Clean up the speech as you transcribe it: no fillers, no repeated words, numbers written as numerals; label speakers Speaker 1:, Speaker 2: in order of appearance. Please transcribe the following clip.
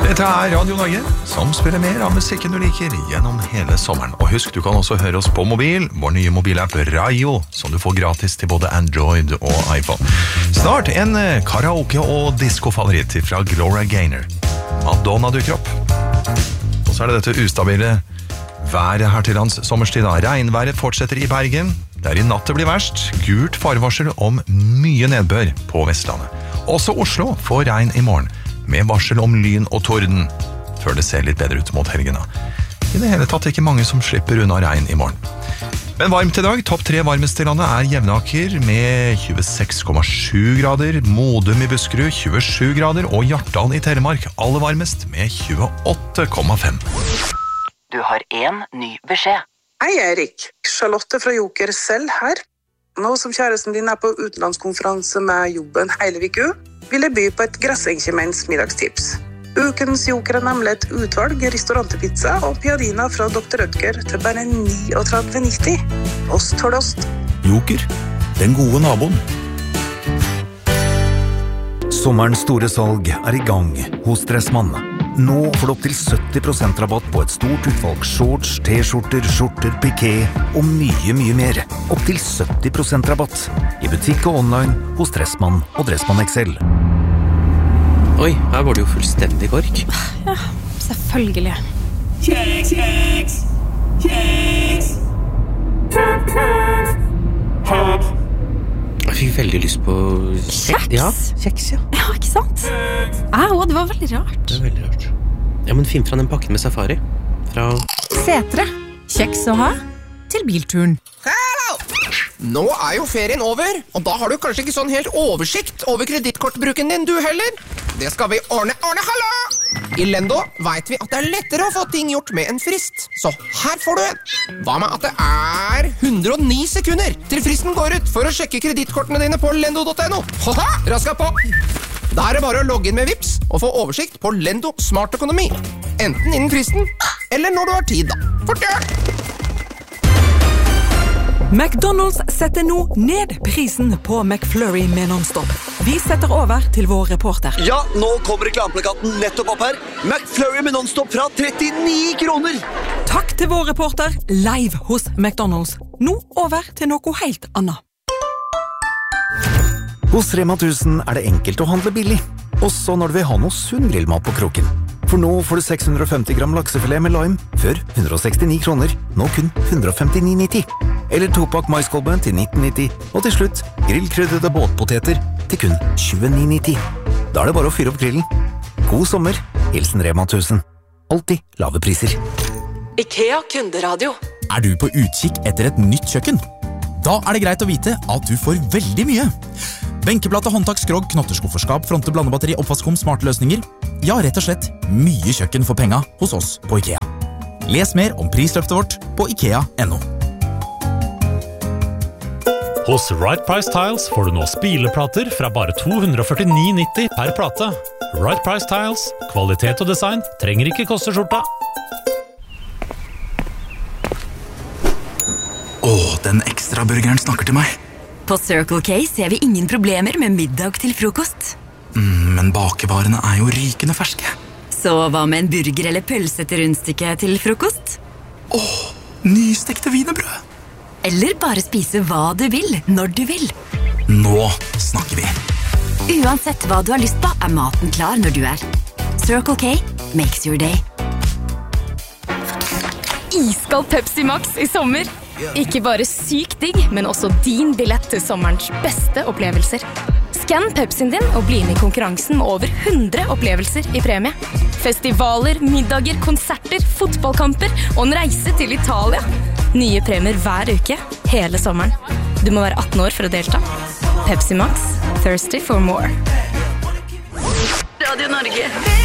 Speaker 1: Dette Radio Norge, som spiller mer av musikken du liker gjennom hele sommeren. Og husk, du kan også høre oss på mobil, vår nye mobilapp Rayo, som du får gratis til både Android og iPhone. Snart en karaoke- og disco-favoritt fra Gloria Gaynor. Madonna dukker opp. Og så det dette ustabile været her til lands sommerstid. Regnværet fortsetter i Bergen. Der i natt det blir verst. Gult farevarsel om mye nedbør på Vestlandet. Også Oslo får regn i morgen, med varsel om lyn og torden, før det ser litt bedre ut mot helgen. I det hele tatt ikke mange som slipper unna regn i morgen. Men varmt i dag, topp 3 varmeste i landet Jevnaker med 26,7 grader, Modum i Buskerud 27 grader og Hjartdal i Telemark aller varmest med 28,5.
Speaker 2: Du har en ny beskjed.
Speaker 3: Hei Erik, Charlotte fra Joker selv her. Nå som kjæresten din på utenlandskonferanse med jobben hele uka, vil jeg by på et Grassenkjemenns middagstips. Ukens Joker nemlig et utvalg restaurantpizza og piadina fra Dr. Rødger til bare 39,90. Ost for ost.
Speaker 4: Joker, den gode naboen. Sommerens store salg i gang hos Dressmann. Nå får du opp til 70% rabatt på et stort utvalg shorts, t-skjorter, skjorter, piké og mye mer. Opp til 70% rabatt i butikk og online hos Dressmann og Dressmann XL.
Speaker 5: Oi, her var det jo fullstendig kork.
Speaker 6: Ja, selvfølgelig.
Speaker 7: Kjeks!
Speaker 5: Jeg fikk veldig lyst på
Speaker 6: Kjeks?
Speaker 5: Ja, kjeks, ja.
Speaker 6: Ja, ikke sant? Det var veldig rart.
Speaker 5: Det er veldig rart. Ja, men finn fra den pakken med safari. Fra
Speaker 6: Setre. Kjeks å ha til bilturen.
Speaker 8: Hallo! Nå jo ferien over, og da har du kanskje ikke sånn helt oversikt over kredittkortbruken din du heller. Det skal vi ordne, hallo! I Lendo vet vi at det lettere å få ting gjort med en frist. Så her får du en. Hva med at det 109 sekunder til fristen går ut for å sjekke kredittkortene dine på lendo.no? Haha, raska på! Da det bare å logge inn med Vips og få oversikt på Lendo Smart Økonomi. Enten innen fristen, eller når du har tid da. Fort gjør!
Speaker 9: McDonald's setter nå ned prisen på McFlurry med non-stop. Vi setter over til vår reporter.
Speaker 10: Ja, nå kommer reklameplakaten nettopp opp her. McFlurry med non-stop fra 39 kroner.
Speaker 9: Takk til vår reporter live hos McDonald's. Nå over til noe helt annet.
Speaker 4: Hos Rema 1000 det enkelt å handle billig, også når du vil ha noe sunn grillmat på kroken. For nå får du 650 gram laksefilet med lime, før 169 kroner, nå kun 159,90. Eller 2-pakk maiskolben til 19,90, og til slutt grillkryddede båtpoteter til kun 29,90. Da det bare å fyre opp grillen. God sommer, hilsen Rema 1000. Alltid lave priser.
Speaker 9: IKEA kunderadio.
Speaker 11: Du på utkikk etter et nytt kjøkken? Da det greit å vite at du får veldig mye. Benkeplate, håndtak, skrog, knotterskufferskap, fronte, blandebatteri, oppvaskom, smarte løsninger. Ja, rett og slett mye kjøkken for penga hos oss på IKEA. Les mer om prisløftet vårt på IKEA.no.
Speaker 12: Hos Right Price Tiles får du nå spileplater fra bare 249,90 per plate. Right Price Tiles, kvalitet og design trenger ikke koste skjorta.
Speaker 11: Den ekstra burgeren snakker til meg.
Speaker 13: På Circle K ser vi ingen problemer med middag til frokost.
Speaker 11: Men bakevarene jo rykende ferske.
Speaker 13: Så hva med en burger eller pølse til rundstykke til frokost?
Speaker 11: Nystekte wienerbrød.
Speaker 13: Eller bare spise hva du vil, når du vil.
Speaker 11: Nå snakker vi.
Speaker 13: Uansett hva du har lyst på, maten klar når du Circle K makes your day.
Speaker 6: Iskald Pepsi Max i sommer. Ikke bare sykt digg, men også din billett til sommerens beste opplevelser. Skann Pepsien din og bli med i konkurransen med over 100 opplevelser i premie. Festivaler, middager, konserter, fotballkamper og en reise til Italia. Nye premier hver uke, hele sommeren. Du må være 18 år for å delta. Pepsi Max, thirsty for more.
Speaker 13: Radio Norge.